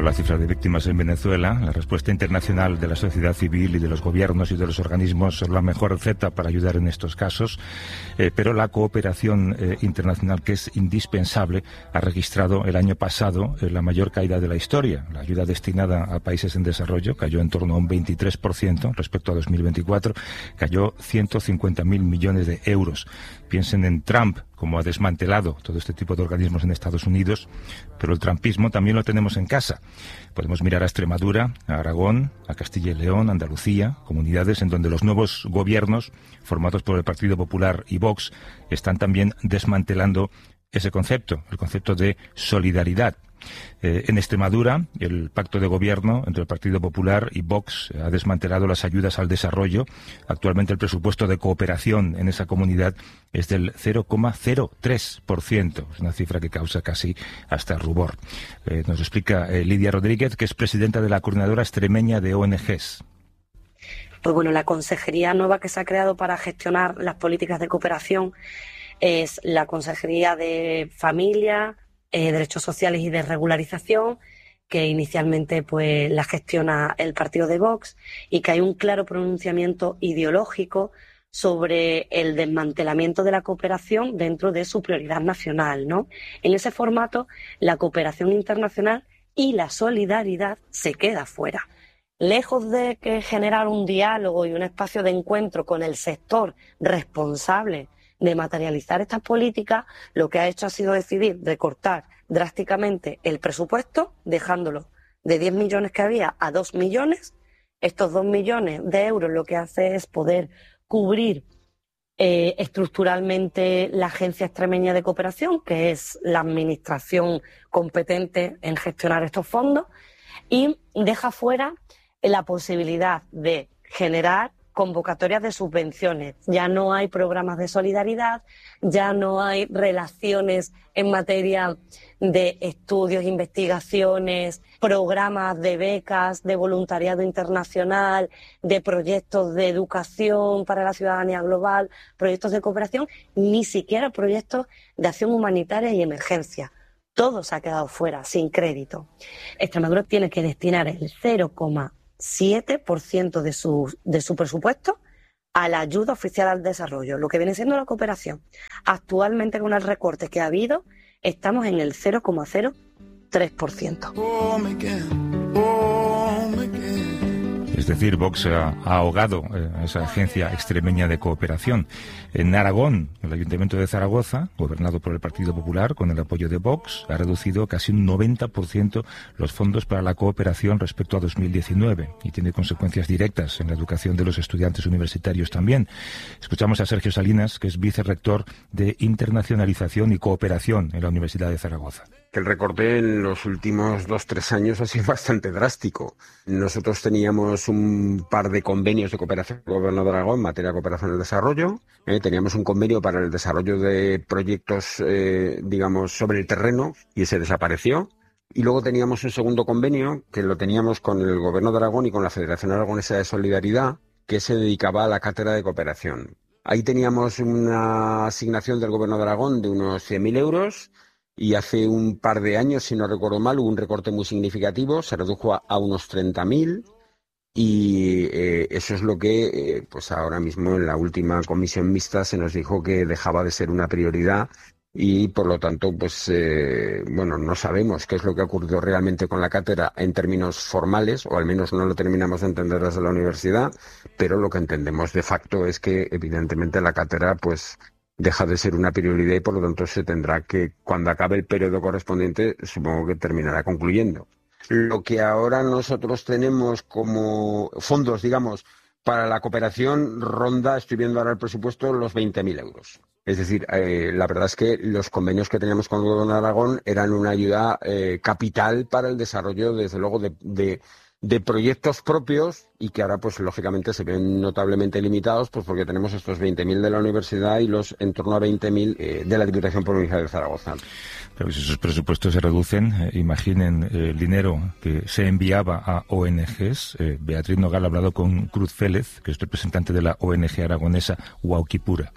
la cifra de víctimas en Venezuela. La respuesta internacional de la sociedad civil y de los gobiernos y de los organismos es la mejor receta para ayudar en estos casos, pero la cooperación internacional, que es indispensable, ha registrado el año pasado la mayor caída de la historia. La ayuda destinada a países en desarrollo cayó en torno a un 23% respecto a 2024, cayó 150.000 millones de euros. Piensen en Trump, como ha desmantelado todo este tipo de organismos en Estados Unidos, pero el trumpismo también lo tenemos en casa. Podemos mirar a Extremadura, a Aragón, a Castilla y León, Andalucía, comunidades en donde los nuevos gobiernos, formados por el Partido Popular y Vox, están también desmantelando ese concepto, el concepto de solidaridad. En Extremadura, el pacto de gobierno entre el Partido Popular y Vox ha desmantelado las ayudas al desarrollo. Actualmente el presupuesto de cooperación en esa comunidad es del 0,03%. Es una cifra que causa casi hasta rubor. Nos explica Lidia Rodríguez, que es presidenta de la Coordinadora Extremeña de ONGs. Pues bueno, la consejería nueva que se ha creado para gestionar las políticas de cooperación es la Consejería de Familia, Derechos Sociales y de Regularización, que inicialmente pues la gestiona el partido de Vox, y que hay un claro pronunciamiento ideológico sobre el desmantelamiento de la cooperación dentro de su prioridad nacional, ¿no? En ese formato, la cooperación internacional y la solidaridad se queda fuera. Lejos de que generar un diálogo y un espacio de encuentro con el sector responsable de materializar estas políticas, lo que ha hecho ha sido decidir recortar drásticamente el presupuesto, dejándolo de 10 millones que había a 2 millones. Estos 2 millones de euros lo que hace es poder cubrir estructuralmente la Agencia Extremeña de Cooperación, que es la administración competente en gestionar estos fondos, y deja fuera la posibilidad de generar convocatorias de subvenciones. Ya no hay programas de solidaridad, ya no hay relaciones en materia de estudios, investigaciones, programas de becas, de voluntariado internacional, de proyectos de educación para la ciudadanía global, proyectos de cooperación, ni siquiera proyectos de acción humanitaria y emergencia. Todo se ha quedado fuera, sin crédito. Extremadura tiene que destinar el 0,7% de su presupuesto a la ayuda oficial al desarrollo, lo que viene siendo la cooperación. Actualmente, con el recorte que ha habido, estamos en el 0,03%. Es decir, Vox ha ahogado a esa agencia extremeña de cooperación. En Aragón, el Ayuntamiento de Zaragoza, gobernado por el Partido Popular, con el apoyo de Vox, ha reducido casi un 90% los fondos para la cooperación respecto a 2019 y tiene consecuencias directas en la educación de los estudiantes universitarios también. Escuchamos a Sergio Salinas, que es vicerrector de Internacionalización y Cooperación en la Universidad de Zaragoza. Que el recorte en los últimos 2-3 años ha sido bastante drástico. Nosotros teníamos un par de convenios de cooperación con el Gobierno de Aragón en materia de cooperación y desarrollo. Teníamos un convenio para el desarrollo de proyectos, digamos, sobre el terreno, y ese desapareció. Y luego teníamos un segundo convenio que lo teníamos con el Gobierno de Aragón y con la Federación Aragonesa de Solidaridad, que se dedicaba a la cátedra de cooperación. Ahí teníamos una asignación del Gobierno de Aragón de unos 100.000 euros. Y hace un par de años, si no recuerdo mal, hubo un recorte muy significativo, se redujo a unos 30.000, y eso es lo que, pues ahora mismo en la última comisión mixta se nos dijo que dejaba de ser una prioridad, y por lo tanto, pues bueno, no sabemos qué es lo que ha ocurrido realmente con la cátedra en términos formales, o al menos no lo terminamos de entender desde la universidad, pero lo que entendemos de facto es que evidentemente la cátedra, pues, deja de ser una prioridad, y por lo tanto se tendrá que, cuando acabe el periodo correspondiente, supongo que terminará concluyendo. Lo que ahora nosotros tenemos como fondos, digamos, para la cooperación ronda, estoy viendo ahora el presupuesto, los 20.000 euros. Es decir, la verdad es que los convenios que teníamos con el Gobierno de Aragón eran una ayuda capital para el desarrollo, desde luego, de proyectos propios, y que ahora, pues lógicamente, se ven notablemente limitados, pues porque tenemos estos 20.000 de la universidad y los en torno a 20.000 de la Diputación Provincial de Zaragoza. Pero si esos presupuestos se reducen, imaginen el dinero que se enviaba a ONGs. Beatriz Nogal ha hablado con Cruz Félez, que es representante de la ONG aragonesa Huauquipura.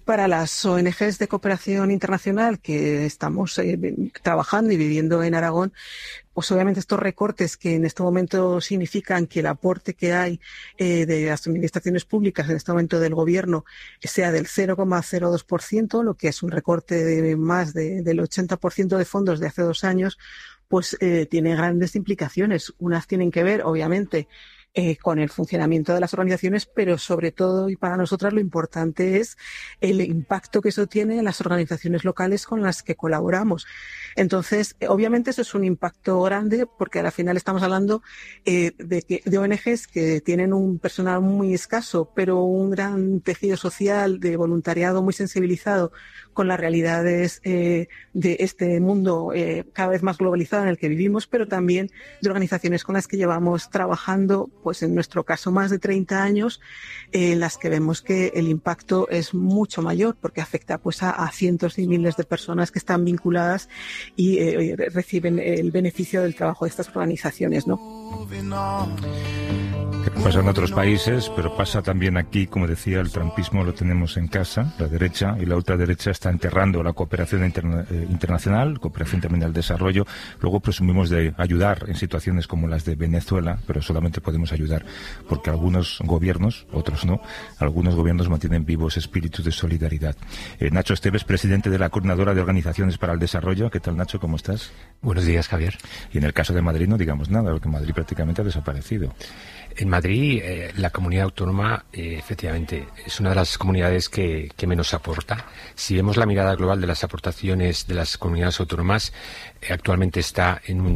Para las ONGs de cooperación internacional que estamos trabajando y viviendo en Aragón, pues obviamente estos recortes que en este momento significan que el aporte que hay de las administraciones públicas, en este momento del gobierno, sea del 0,02%, lo que es un recorte de más del 80% de fondos de hace 2 años, pues tiene grandes implicaciones. Unas tienen que ver, obviamente, con el funcionamiento de las organizaciones, pero sobre todo, y para nosotras lo importante es el impacto que eso tiene en las organizaciones locales con las que colaboramos. Entonces, obviamente eso es un impacto grande porque al final estamos hablando de ONGs que tienen un personal muy escaso, pero un gran tejido social de voluntariado muy sensibilizado con las realidades de este mundo cada vez más globalizado en el que vivimos, pero también de organizaciones con las que llevamos trabajando, pues en nuestro caso más de 30 años, en las que vemos que el impacto es mucho mayor porque afecta pues a cientos y miles de personas que están vinculadas y reciben el beneficio del trabajo de estas organizaciones, ¿no? Pasa en otros países, pero pasa también aquí, como decía, el trumpismo lo tenemos en casa, la derecha y la ultraderecha está enterrando la cooperación internacional, cooperación también al desarrollo. Luego presumimos de ayudar en situaciones como las de Venezuela, pero solamente podemos ayudar porque algunos gobiernos, otros no, algunos gobiernos mantienen vivos espíritus de solidaridad. Nacho Esteves, presidente de la Coordinadora de Organizaciones para el Desarrollo. ¿Qué tal, Nacho? ¿Cómo estás? Buenos días, Javier. Y en el caso de Madrid no digamos nada, porque Madrid prácticamente ha desaparecido. En Madrid, la comunidad autónoma, efectivamente, es una de las comunidades que menos aporta. Si vemos la mirada global de las aportaciones de las comunidades autónomas, actualmente está en un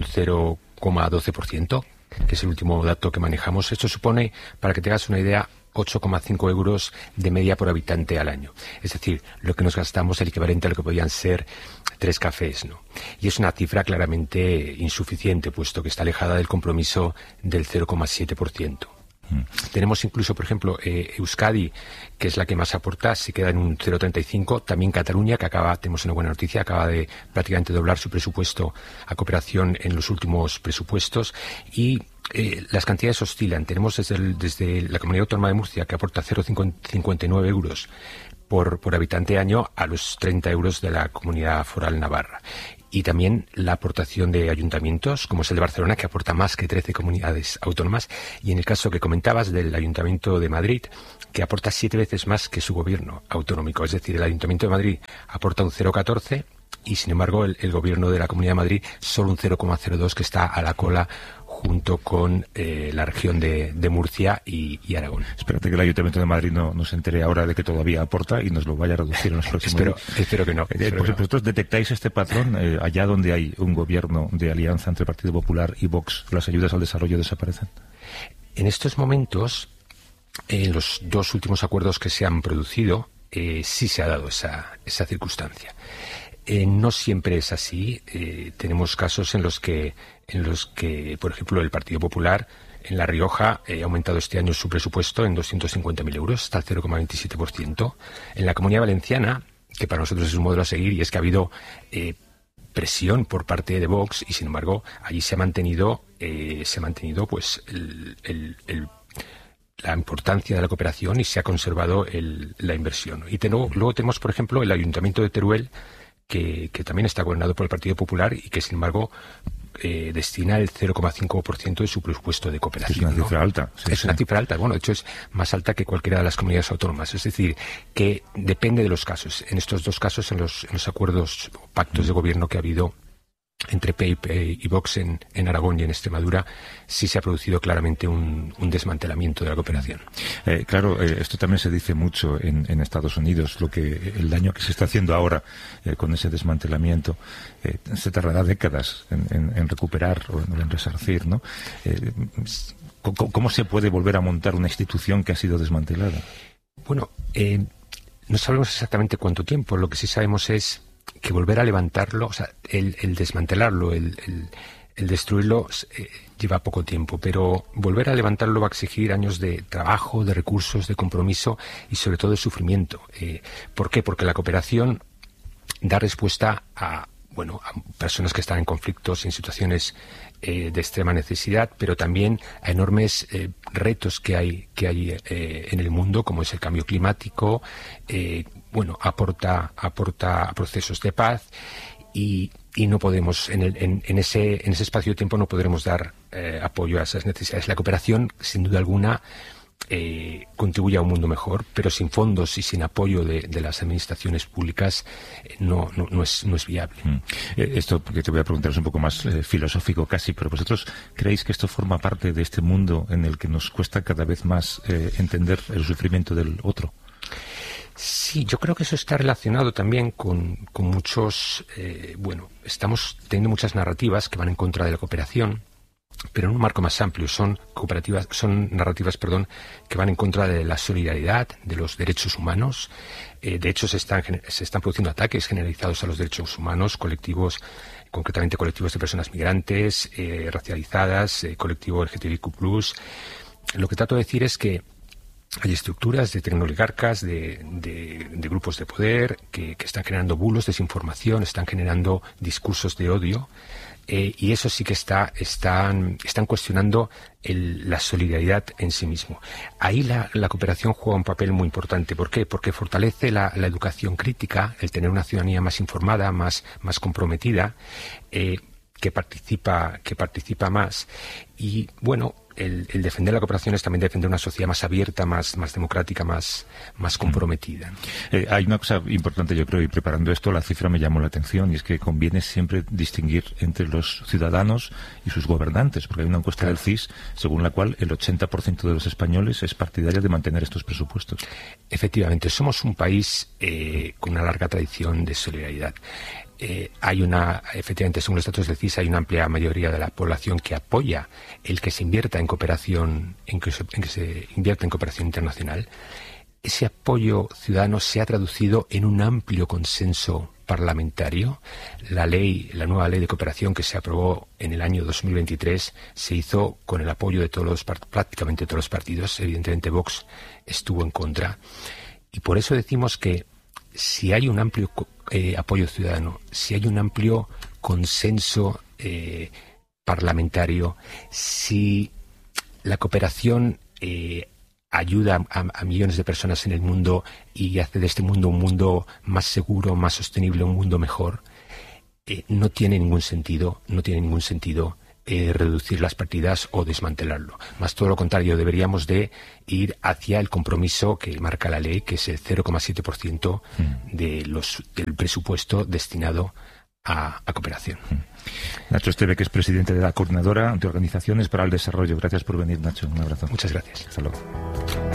0,12%, que es el último dato que manejamos. Esto supone, para que te hagas una idea, 8,5 euros de media por habitante al año. Es decir, lo que nos gastamos, el equivalente a lo que podían ser 3 cafés, ¿no? Y es una cifra claramente insuficiente, puesto que está alejada del compromiso del 0,7%. Tenemos incluso, por ejemplo, Euskadi, que es la que más aporta, se queda en un 0,35. También Cataluña, que tenemos una buena noticia, acaba de prácticamente doblar su presupuesto a cooperación en los últimos presupuestos. Y las cantidades oscilan. Tenemos desde la Comunidad Autónoma de Murcia, que aporta 0,59 euros por habitante año, a los 30 euros de la Comunidad Foral Navarra. Y también la aportación de ayuntamientos, como es el de Barcelona, que aporta más que 13 comunidades autónomas. Y en el caso que comentabas del Ayuntamiento de Madrid, que aporta 7 veces más que su gobierno autonómico. Es decir, el Ayuntamiento de Madrid aporta un 0,14 y, sin embargo, el gobierno de la Comunidad de Madrid solo un 0,02, que está a la cola junto con la región de Murcia y Aragón. Espérate que el Ayuntamiento de Madrid no se entere ahora de que todavía aporta y nos lo vaya a reducir en los próximos días. Espero que no. ¿Vosotros detectáis este patrón? Allá donde hay un gobierno de alianza entre el Partido Popular y Vox, ¿las ayudas al desarrollo desaparecen? En estos momentos, en los 2 últimos acuerdos que se han producido, sí se ha dado esa circunstancia. No siempre es así. Tenemos casos en los que, por ejemplo, el Partido Popular en La Rioja ha aumentado este año su presupuesto en 250.000 euros, hasta el 0,27%. En la Comunidad Valenciana, que para nosotros es un modelo a seguir, y es que ha habido presión por parte de Vox, y sin embargo allí se ha mantenido pues la importancia de la cooperación y se ha conservado la inversión. Y luego tenemos, por ejemplo, el Ayuntamiento de Teruel, que también está gobernado por el Partido Popular y que, sin embargo, destina el 0,5% de su presupuesto de cooperación. Es una cifra alta. Es una cifra alta. Bueno, de hecho es más alta que cualquiera de las comunidades autónomas. Es decir, que depende de los casos. En estos 2 casos, en los acuerdos o pactos de gobierno que ha habido entre PEIP y Vox en Aragón y en Extremadura, sí se ha producido claramente un desmantelamiento de la cooperación. Claro, esto también se dice mucho en Estados Unidos, el daño que se está haciendo ahora con ese desmantelamiento se tardará décadas en recuperar o en resarcir, ¿no? ¿Cómo se puede volver a montar una institución que ha sido desmantelada? Bueno, no sabemos exactamente cuánto tiempo. Lo que sí sabemos es que volver a levantarlo, o sea, el desmantelarlo, el destruirlo lleva poco tiempo, pero volver a levantarlo va a exigir años de trabajo, de recursos, de compromiso y sobre todo de sufrimiento. ¿Por qué? Porque la cooperación da respuesta a a personas que están en conflictos, en situaciones de extrema necesidad, pero también a enormes retos que hay en el mundo, como es el cambio climático. Aporta a procesos de paz y no podemos, en ese espacio de tiempo no podremos dar apoyo a esas necesidades. La cooperación, sin duda alguna, contribuye a un mundo mejor, pero sin fondos y sin apoyo de las administraciones públicas no es viable. Esto, porque te voy a preguntar, es un poco más filosófico casi, pero ¿vosotros creéis que esto forma parte de este mundo en el que nos cuesta cada vez más entender el sufrimiento del otro? Sí, yo creo que eso está relacionado también con muchos... estamos teniendo muchas narrativas que van en contra de la cooperación, pero en un marco más amplio. Son narrativas que van en contra de la solidaridad, de los derechos humanos. De hecho, se están produciendo ataques generalizados a los derechos humanos, concretamente colectivos de personas migrantes, racializadas, colectivo LGTBIQ+. Lo que trato de decir es que hay estructuras de tecnoligarcas, de grupos de poder que están generando bulos, desinformación, están generando discursos de odio, y eso sí que están cuestionando la solidaridad en sí mismo. Ahí la cooperación juega un papel muy importante. ¿Por qué? Porque fortalece la educación crítica, el tener una ciudadanía más informada, más comprometida, que participa más. Y el defender la cooperación es también defender una sociedad más abierta, más democrática, más comprometida. Hay una cosa importante, yo creo, y preparando esto, la cifra me llamó la atención, y es que conviene siempre distinguir entre los ciudadanos y sus gobernantes, porque hay una encuesta del CIS según la cual el 80% de los españoles es partidario de mantener estos presupuestos. Efectivamente, somos un país con una larga tradición de solidaridad. Efectivamente, según los datos del CIS, hay una amplia mayoría de la población que apoya el que se invierta en cooperación, en que se invierta en cooperación internacional. Ese apoyo ciudadano se ha traducido en un amplio consenso parlamentario. La nueva ley de cooperación que se aprobó en el año 2023 se hizo con el apoyo de prácticamente todos los partidos. Evidentemente, Vox estuvo en contra. Y por eso decimos que si hay un amplio apoyo ciudadano, si hay un amplio consenso parlamentario, si la cooperación ayuda a millones de personas en el mundo y hace de este mundo un mundo más seguro, más sostenible, un mundo mejor, no tiene ningún sentido reducir las partidas o desmantelarlo. Más todo lo contrario, deberíamos de ir hacia el compromiso que marca la ley, que es el 0,7% del presupuesto destinado a cooperación. Nacho Esteve, que es presidente de la Coordinadora de Organizaciones para el Desarrollo. Gracias por venir, Nacho. Un abrazo. Muchas gracias. Hasta luego.